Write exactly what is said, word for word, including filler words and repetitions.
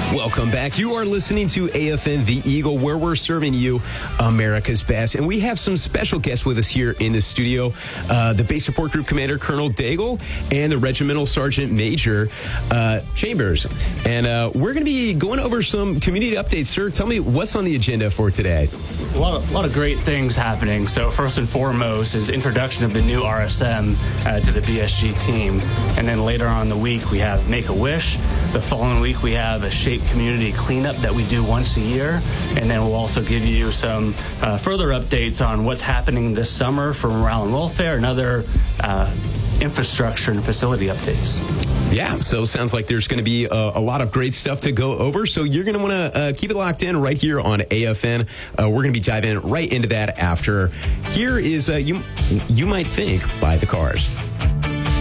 Welcome back. You are listening to A F N The Eagle, where we're serving you America's best. And we have some special guests with us here in the studio. Uh, the Base Support Group Commander, Colonel Daigle, and the Regimental Sergeant Major, uh, Chambers. And uh, we're going to be going over some community updates. Sir, tell me what's on the agenda for today. A lot of, a lot of great things happening. So first and foremost is introduction of the new R S M uh, to the B S G team. And then later on in the week, we have Make-A-Wish. The following week, we have a Shape Community Cleanup that we do once a year. And then we'll also give you some uh, further updates on what's happening this summer for morale and welfare and other uh, infrastructure and facility updates. Yeah, so sounds like there's going to be a, a lot of great stuff to go over. So you're going to want to uh, keep it locked in right here on A F N. Uh, we're going to be diving right into that after. Here is, uh, you, you might think, Buy the Cars.